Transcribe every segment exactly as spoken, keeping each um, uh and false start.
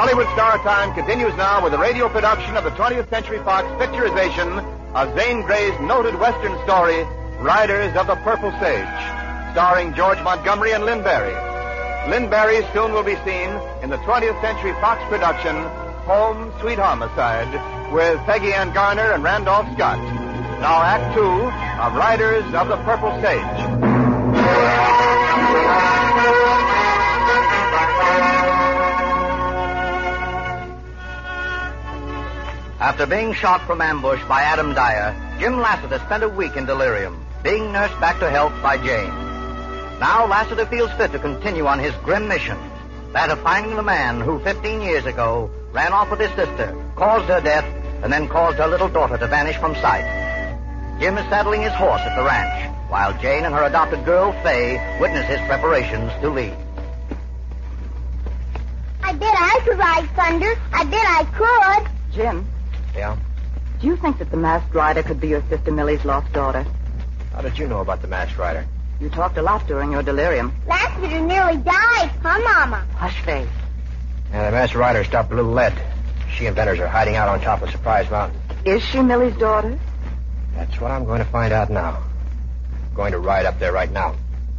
Hollywood Star Time continues now with a radio production of the twentieth Century Fox picturization of Zane Grey's noted Western story, Riders of the Purple Sage, starring George Montgomery and Lynn Barry. Lynn Barry soon will be seen in the twentieth Century Fox production, Home, Sweet Homicide, with Peggy Ann Garner and Randolph Scott. Now Act Two of Riders of the Purple Sage. After being shot from ambush by Adam Dyer, Jim Lassiter spent a week in delirium, being nursed back to health by Jane. Now Lassiter feels fit to continue on his grim mission, that of finding the man who fifteen years ago ran off with his sister, caused her death, and then caused her little daughter to vanish from sight. Jim is saddling his horse at the ranch, while Jane and her adopted girl, Fay, witness his preparations to leave. I bet I could ride Thunder. I bet I could. Jim. Yeah? Do you think that the masked rider could be your sister Millie's lost daughter? How did you know about the masked rider? You talked a lot during your delirium. Lassiter nearly died, huh, Mama? Hush, Faye. Yeah, the masked rider stopped a little lead. She and Benners are hiding out on top of Surprise Mountain. Is she Millie's daughter? That's what I'm going to find out now. I'm going to ride up there right now.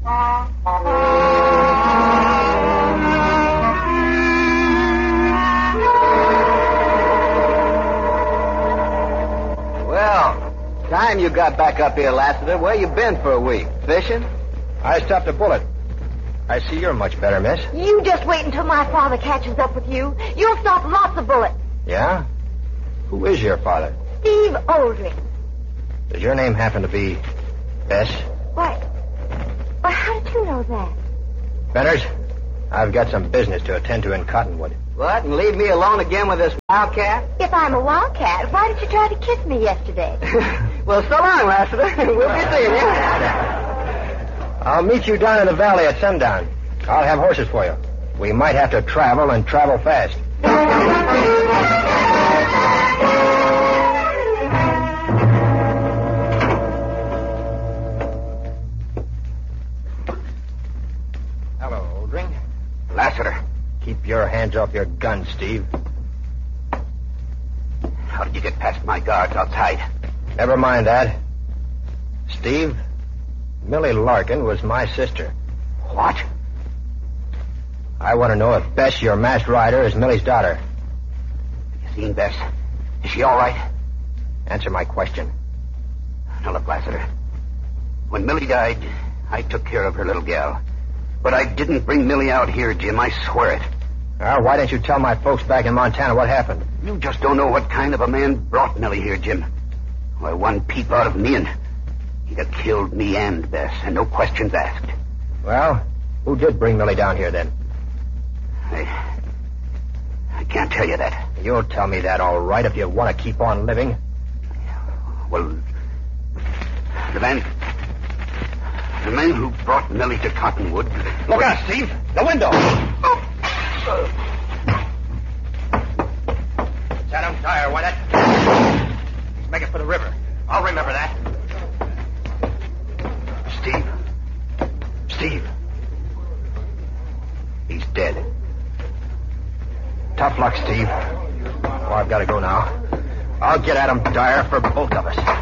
Well, time you got back up here, Lassiter. Where you been for a week? Fishing? I stopped a bullet. I see you're much better, miss. You just wait until my father catches up with you. You'll stop lots of bullets. Yeah? Who is your father? Steve Oldring. Does your name happen to be Bess? Why? Why, how did you know that? Benners, I've got some business to attend to in Cottonwood. What, and leave me alone again with this wildcat? If I'm a wildcat, why did you try to kiss me yesterday? Well, so long, Lassiter. We'll be seeing you. I'll meet you down in the valley at sundown. I'll have horses for you. We might have to travel and travel fast. Hello, Oldring. Lassiter. Keep your hands off your gun, Steve. How did you get past my guards outside? Never mind that. Steve, Millie Larkin was my sister. What? I want to know if Bess, your masked rider, is Millie's daughter. Have you seen Bess? Is she all right? Answer my question. Now, look, Lassiter. When Millie died, I took care of her little gal. But I didn't bring Millie out here, Jim. I swear it. Well, why didn't you tell my folks back in Montana what happened? You just don't know what kind of a man brought Millie here, Jim. Why, one peep out of me and he'd have killed me and Bess, and no questions asked. Well, who did bring Millie down here, then? I... I can't tell you that. You'll tell me that, all right, if you want to keep on living. Well, the man... The man who brought Millie to Cottonwood... Look out, Steve! The window! It's Adam Dyer, why that... He's making for the river. I'll remember that. Steve. Steve. He's dead. Tough luck, Steve. Oh, I've got to go now. I'll get Adam Dyer for both of us.